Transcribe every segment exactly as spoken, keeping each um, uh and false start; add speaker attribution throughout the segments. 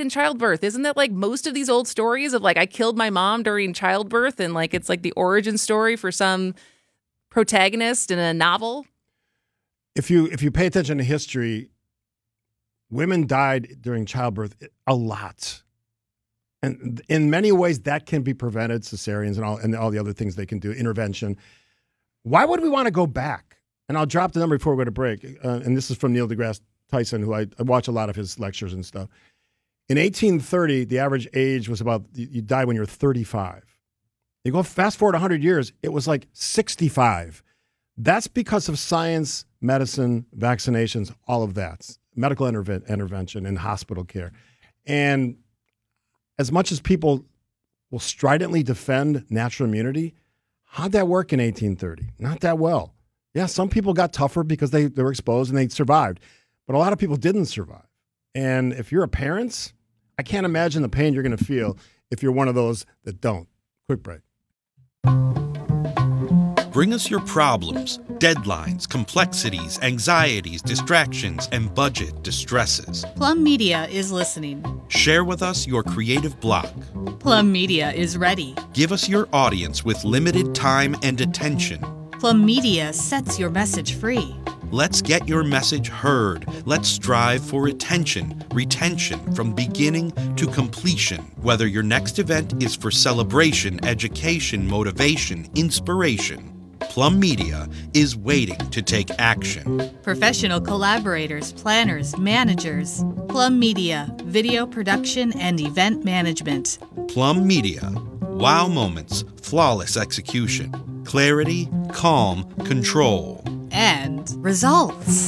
Speaker 1: in childbirth. Isn't that like most of these old stories of like, I killed my mom during childbirth, and like it's like the origin story for some protagonist in a novel?
Speaker 2: If you if you pay attention to history, women died during childbirth a lot. And in many ways, that can be prevented, cesareans and all, and all the other things they can do, intervention. Why would we want to go back? And I'll drop the number before we go to break. Uh, and this is from Neil deGrasse Tyson, who I, I watch a lot of his lectures and stuff. In eighteen thirty, the average age was about, you died when you were thirty-five. You go fast forward one hundred years, it was like sixty-five. That's because of science, medicine, vaccinations, all of that. Medical interve- intervention and hospital care. And as much as people will stridently defend natural immunity, how'd that work in eighteen thirty? Not that well. Yeah, some people got tougher because they, they were exposed and they survived. But a lot of people didn't survive. And if you're a parent, I can't imagine the pain you're going to feel if you're one of those that don't. Quick break.
Speaker 3: Bring us your problems, deadlines, complexities, anxieties, distractions, and budget distresses.
Speaker 4: Plum Media is listening.
Speaker 3: Share with us your creative block.
Speaker 4: Plum Media is ready.
Speaker 3: Give us your audience with limited time and attention.
Speaker 4: Plum Media sets your message free.
Speaker 3: Let's get your message heard. Let's strive for attention, retention from beginning to completion. Whether your next event is for celebration, education, motivation, inspiration, Plum Media is waiting to take action.
Speaker 4: Professional collaborators, planners, managers. Plum Media, video production and event management.
Speaker 3: Plum Media, wow moments, flawless execution, clarity, calm, control.
Speaker 4: And results.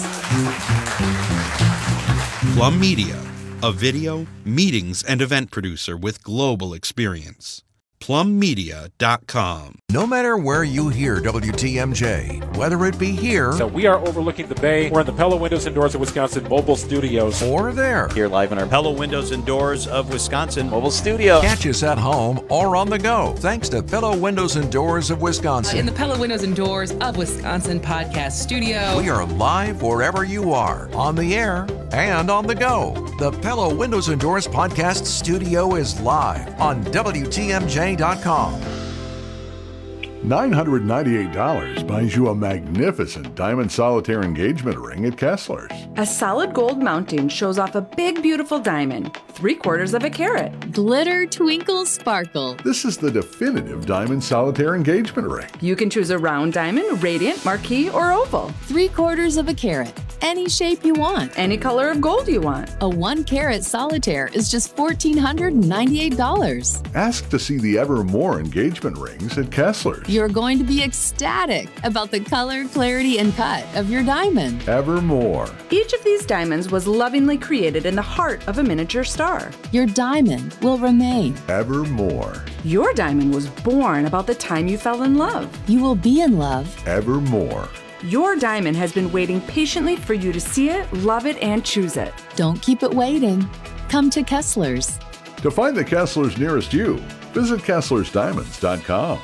Speaker 3: Plum Media, a video, meetings, and event producer with global experience. plum media dot com.
Speaker 5: No matter where you hear W T M J, whether it be here,
Speaker 6: so we are overlooking the bay. We're in the Pella Windows and Doors of Wisconsin mobile studios,
Speaker 5: or there,
Speaker 7: here live in our Pella Windows and Doors of Wisconsin mobile studio.
Speaker 5: Catch us at home or on the go, thanks to Pella Windows and Doors of Wisconsin.
Speaker 8: Uh, in the Pella Windows and Doors of Wisconsin podcast studio.
Speaker 5: We are live wherever you are, on the air and on the go. The Pella Windows and Doors podcast studio is live on W T M J dot com.
Speaker 9: nine hundred ninety-eight dollars buys you a magnificent diamond solitaire engagement ring at Kessler's.
Speaker 10: A solid gold mounting shows off a big, beautiful diamond, three quarters of a carat.
Speaker 11: Glitter, twinkle, sparkle.
Speaker 9: This is the definitive diamond solitaire engagement ring.
Speaker 10: You can choose a round diamond, radiant, marquise, or oval.
Speaker 11: Three quarters of a carat. Any shape you want.
Speaker 10: Any color of gold you want.
Speaker 11: A one carat solitaire is just one thousand four hundred ninety-eight dollars.
Speaker 9: Ask to see the Evermore engagement rings at Kessler's.
Speaker 11: You're going to be ecstatic about the color, clarity, and cut of your diamond.
Speaker 9: Evermore.
Speaker 10: Each of these diamonds was lovingly created in the heart of a miniature star.
Speaker 11: Your diamond will remain.
Speaker 9: Evermore.
Speaker 10: Your diamond was born about the time you fell in love.
Speaker 11: You will be in love.
Speaker 9: Evermore.
Speaker 10: Your diamond has been waiting patiently for you to see it, love it, and choose it.
Speaker 11: Don't keep it waiting. Come to Kessler's.
Speaker 9: To find the Kessler's nearest you, visit Kesslers Diamonds dot com.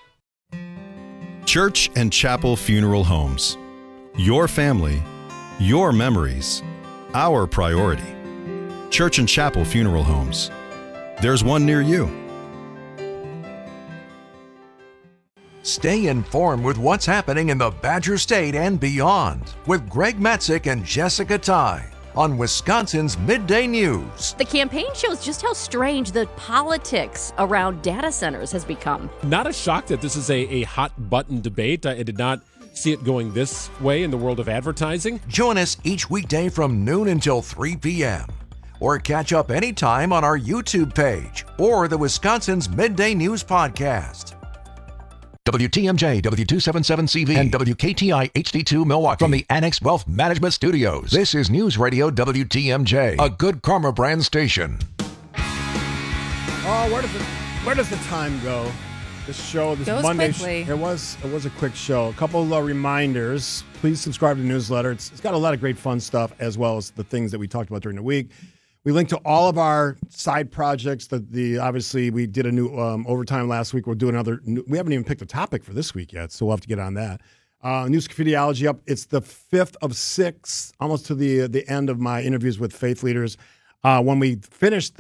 Speaker 12: Church and Chapel Funeral Homes. Your family, your memories, our priority. Church and Chapel Funeral Homes. There's one near you.
Speaker 5: Stay informed with what's happening in the Badger State and beyond with Greg Matzik and Jessica Ty on Wisconsin's Midday News.
Speaker 13: The campaign shows just how strange the politics around data centers has become.
Speaker 6: Not a shock that this is a, a hot button debate. I did not see it going this way in the world of advertising.
Speaker 5: Join us each weekday from noon until three p.m. or catch up anytime on our YouTube page or the Wisconsin's Midday News podcast. W T M J, W two seventy-seven C V, and W K T I H D two Milwaukee. From the Annex Wealth Management Studios, this is News Radio W T M J, a Good Karma brand station.
Speaker 2: Oh, where does the where does the time go? This show, this
Speaker 1: Goes
Speaker 2: Monday,
Speaker 1: quickly.
Speaker 2: sh- it was it was a quick show. A couple of uh, reminders. Please subscribe to the newsletter. It's, it's got a lot of great fun stuff, as well as the things that we talked about during the week. We link to all of our side projects. The, the obviously we did a new um, overtime last week. We'll do another. New, we haven't even picked a topic for this week yet, so we'll have to get on that. Uh, News Graffitiology up. It's the fifth of six, almost to the the end of my interviews with faith leaders. Uh, when we finished